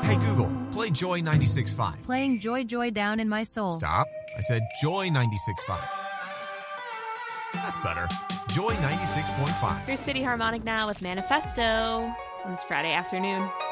Hey Google, play Joy 96.5. Playing Joy Joy down in my soul. Stop. I said Joy 96.5. That's better. Joy 96.5. Here's City Harmonic now with Manifesto on this Friday afternoon.